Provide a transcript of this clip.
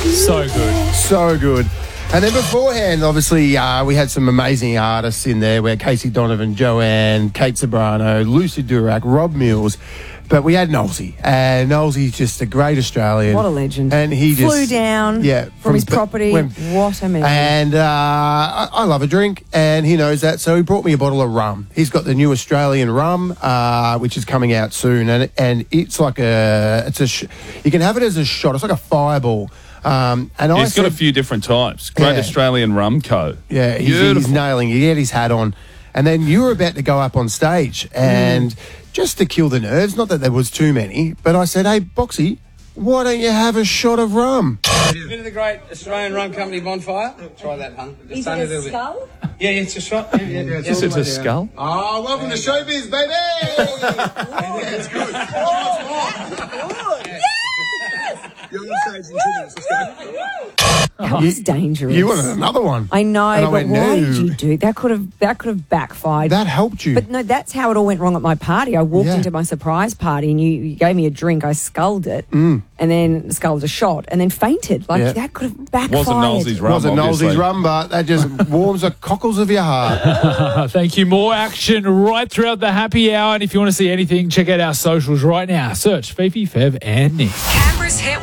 So good. So good. And then beforehand, obviously, we had some amazing artists in there. We had Casey Donovan, Joanne, Kate Sobrano, Lucy Durack, Rob Mills. But we had Nolsey. And Nolsey's just a great Australian. What a legend. And he flew down from his property. What a man. And I love a drink, and he knows that. So he brought me a bottle of rum. He's got the new Australian rum, which is coming out soon. And it's like you can have it as a shot. It's like a fireball. And He's got a few different types. Great Australian Rum Co. Yeah, he's nailing it. He had his hat on. And then you were about to go up on stage, and just to kill the nerves, not that there was too many, but I said, hey, Boxy, why don't you have a shot of rum? Bit of the great Australian Rum Company bonfire. Try that, hun. Is it a skull? Yeah, it's a shot. Is it a skull? Oh, welcome to Showbiz, baby! It's good. You're on stage in 2 minutes. Let's go. That was dangerous. You wanted another one. I know, And I but went, why no. did you do that? That could have backfired. That helped you. But no, that's how it all went wrong at my party. I walked Yeah. into my surprise party and you gave me a drink. I sculled it and then sculled a shot and then fainted. Like that could have backfired. Wasn't Nolsey's rum, Wasn't obviously. Nolsey's rum, but that just warms the cockles of your heart. Thank you. More action right throughout the happy hour. And if you want to see anything, check out our socials right now. Search Fifi, Fev and Nick. Canberra's hit